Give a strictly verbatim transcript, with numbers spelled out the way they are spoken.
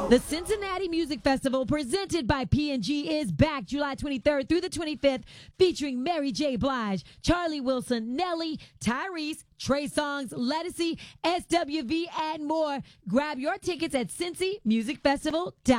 The Cincinnati Music Festival, presented by P and G, is back July twenty-third through the twenty-fifth, featuring Mary J. Blige, Charlie Wilson, Nelly, Tyrese, Trey Songz, Ledisi, S W V, and more. Grab your tickets at cincy music festival dot com.